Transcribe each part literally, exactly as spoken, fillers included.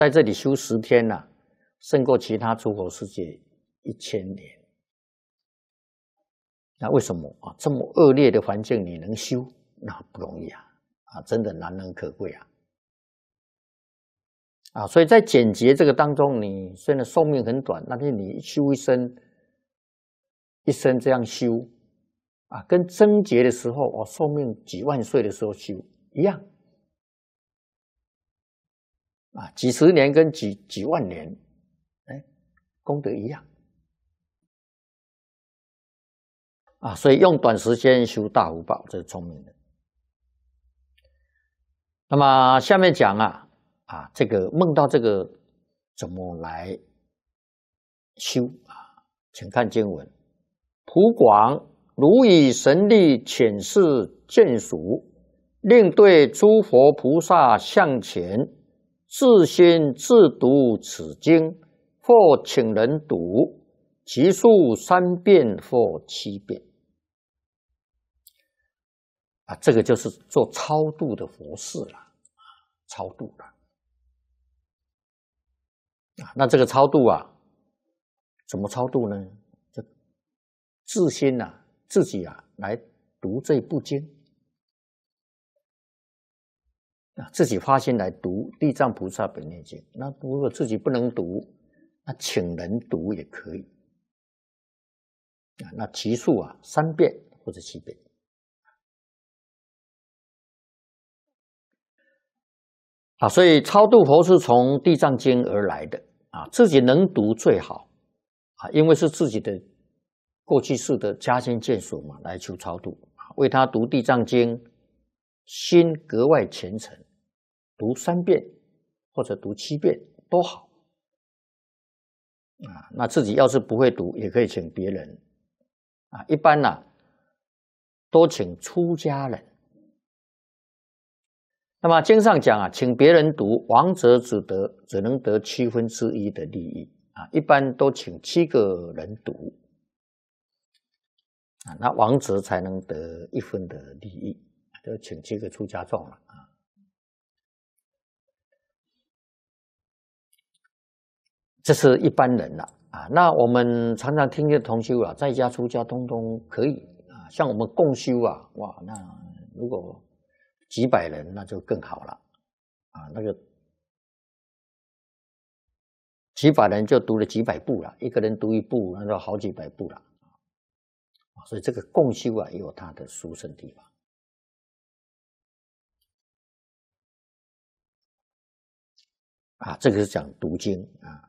在这里修十天呐、啊，胜过其他诸佛世界一千年。那为什么啊？这么恶劣的环境你能修，那不容易啊！啊，真的难能可贵啊！啊，所以在简洁这个当中，你虽然寿命很短，但是你修一生，一生这样修，啊，跟贞洁的时候哦，寿命几万岁的时候修一样，啊，几十年跟几几万年，哎，功德一样。啊，所以用短时间修大福报，这是聪明的。那么下面讲啊，啊，这个梦到这个怎么来修啊？请看经文：普广如以神力遣示见属，令对诸佛菩萨向前，自心自读此经，或请人读，其数三遍或七遍。啊，这个就是做超度的佛事了，超度了。啊，那这个超度啊，怎么超度呢？就自心呐、啊，自己啊来读这部经，啊，自己发心来读《地藏菩萨本愿经》。那如果自己不能读，那请人读也可以。啊，那其数啊，三遍或者七遍。啊，所以超度佛是从《地藏经》而来的啊，自己能读最好啊，因为是自己的过去世的家亲眷属嘛，来求超度啊，为他读《地藏经》，心格外虔诚，读三遍或者读七遍都好啊。那自己要是不会读，也可以请别人啊。一般呢、啊，多请出家人。那么经上讲啊，请别人读，亡者只得只能得七分之一的利益啊，一般都请七个人读啊，那亡者才能得一分的利益，就请七个出家众了啊。这是一般人了啊。那我们常常听见同修啊，在家出家通通可以啊，像我们共修啊，哇，那如果几百人那就更好了啊，那个几百人就读了几百部了，一个人读一部那就好几百部了，所以这个共修啊也有它的殊胜地方啊。这个是讲读经啊，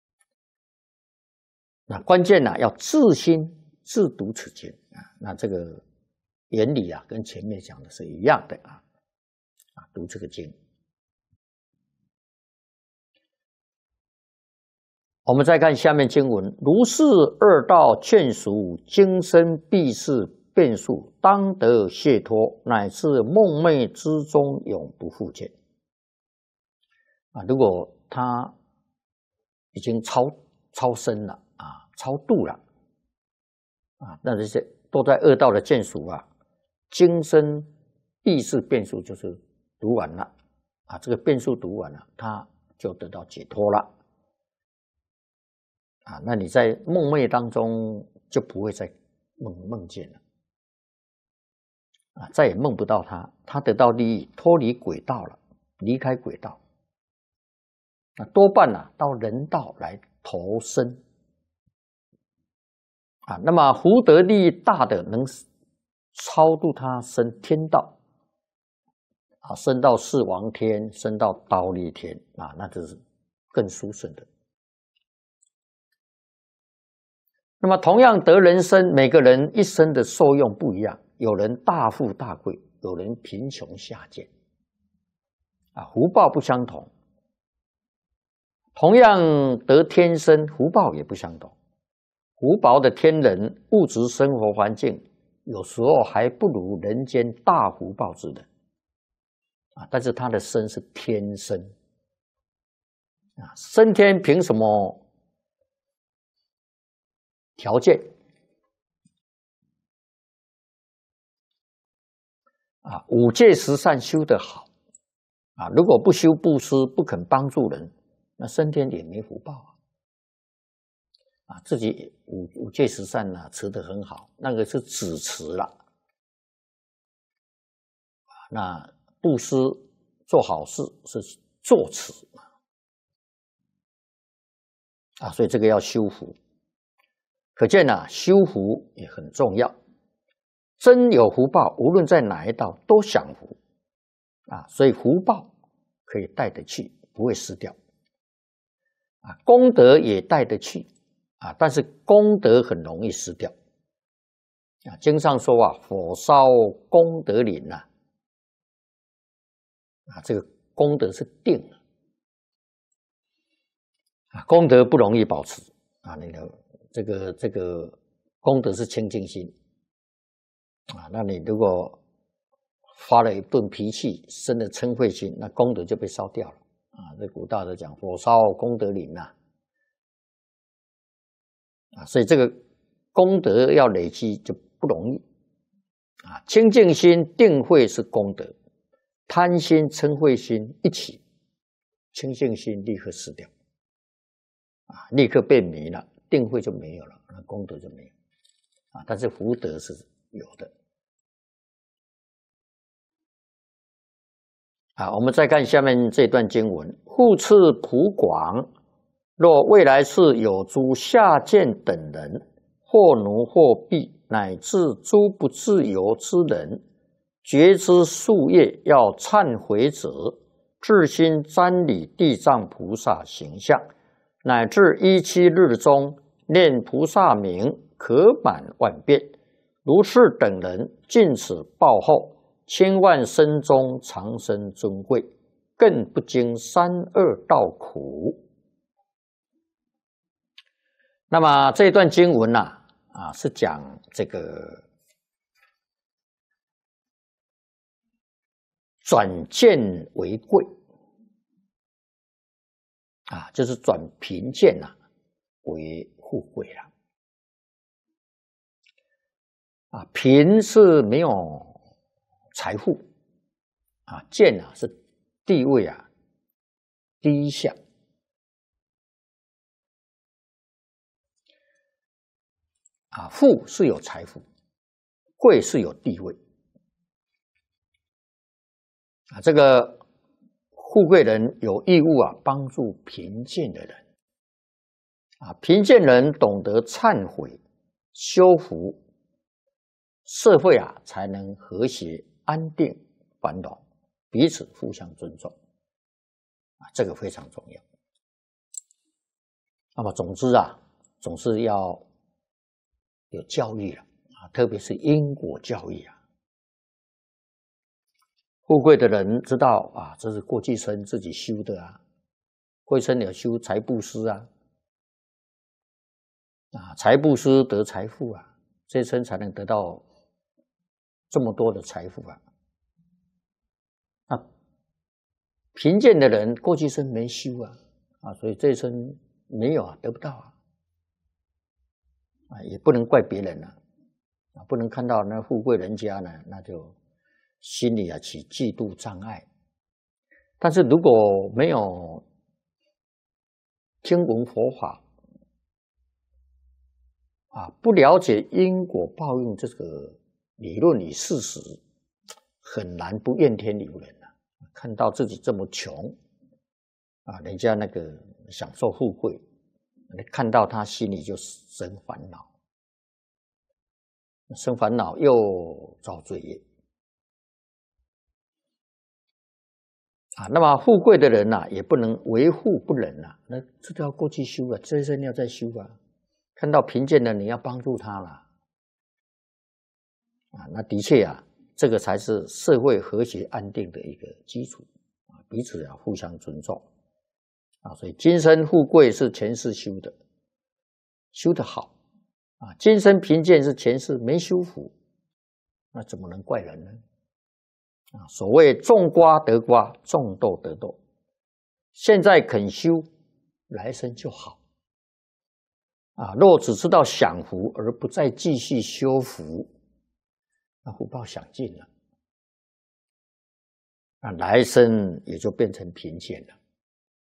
那关键呢、啊、要自心自读此经啊，那这个原理啊跟前面讲的是一样的啊。啊，读这个经，我们再看下面经文：如是二道眷属，今生必是变数，当得解脱，乃至梦寐之中永不复见。啊，如果他已经超超生了啊，超度了啊，那这些都在二道的眷属啊，今生必是变数，就是读完了啊，这个变数读完了，他就得到解脱了啊。那你在梦寐当中就不会再梦梦见了啊，再也梦不到他，他得到利益，脱离轨道了，离开轨道啊，多半啊到人道来投生啊。那么福德利益大的，能超度他升天道。啊，升到四王天，升到忉利天啊，那就是更殊胜的。那么同样得人生，每个人一生的受用不一样，有人大富大贵，有人贫穷下贱，啊，福报不相同。同样得天生，福报也不相同。福薄的天人，物质生活环境有时候还不如人间大福报之人。啊，但是他的生是天生啊，升天凭什么条件啊？五戒十善修得好啊，如果不修布施，不肯帮助人那升天也没福报啊。啊，自己五五戒十善呢持得很好，那个是只持了。那布施做好事是作持啊，所以这个要修福。可见呢、啊，修福也很重要。真有福报，无论在哪一道都享福啊，所以福报可以带得去，不会失掉啊。功德也带得去啊，但是功德很容易失掉啊。经上说啊，火烧功德林呐、啊。啊，这个功德是定的啊，功德不容易保持啊。那个这个这个功德是清净心啊，那你如果发了一顿脾气，生了嗔恚心，那功德就被烧掉了啊。这古大德讲火烧功德林呐啊，所以这个功德要累积就不容易啊。清净心、定慧是功德。贪心、嗔恚心一起，清净心立刻失掉，啊，立刻变迷了，定慧就没有了，那功德就没有，啊，但是福德是有的。啊，我们再看下面这段经文：复次普广，若未来世有诸下贱等人，或奴或婢，乃至诸不自由之人。觉知夙业要忏悔者，至心瞻礼地藏菩萨形象，乃至一七日中念菩萨名，可满万遍。如是等人，尽此报后，千万生中长生尊贵，更不经三恶道苦。那么这段经文呢、啊，啊，是讲这个。转贱为贵啊，就是转贫贱呐、啊、为富贵了啊。贫是没有财富啊，贱啊是地位啊低下啊，富是有财富，贵是有地位。啊，这个富贵人有义务啊，帮助贫贱的人啊，贫贱人懂得忏悔、修福，社会啊才能和谐、安定、繁荣，彼此互相尊重啊，这个非常重要。那么，总之啊，总是要有教育了啊，特别是因果教育啊。富贵的人知道啊，这是过去生自己修的啊，过去生有修财布施啊，啊，财布施得财富啊，这一生才能得到这么多的财富啊。啊，贫贱的人过去生没修啊，啊，所以这一生没有啊，得不到啊，啊，也不能怪别人啊，啊，不能看到那富贵人家呢，那就。心里啊起嫉妒障碍，但是如果没有听闻佛法啊，不了解因果报应这个理论与事实，很难不怨天尤人啊。看到自己这么穷啊，人家那个享受富贵，看到他心里就生烦恼，生烦恼又造罪业。啊，那么富贵的人呐、啊，也不能为富不仁呐、啊。那这都要过去修啊，这一生要再修啊。看到贫贱的，你要帮助他啦。啊，那的确啊，这个才是社会和谐安定的一个基础啊，彼此要互相尊重啊。所以今生富贵是前世修的，修得好啊；今生贫贱是前世没修福，那怎么能怪人呢？啊，所谓种瓜得瓜，种豆得豆。现在肯修，来生就好。啊，若只知道享福而不再继续修福，那福报享尽了，那来生也就变成贫贱了。